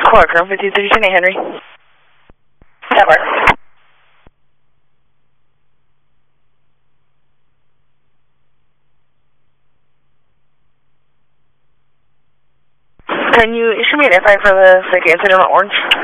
Clark, room 5232, Henry. That works. Can you issue me an invite for the incident on Orange?